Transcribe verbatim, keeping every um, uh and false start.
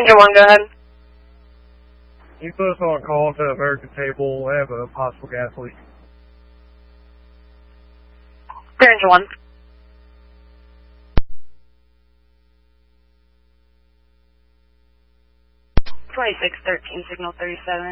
Engine one, go ahead. You put us on a call to American Table. I have a possible gas leak. Clear Engine one. twenty-six thirteen, signal thirty-seven.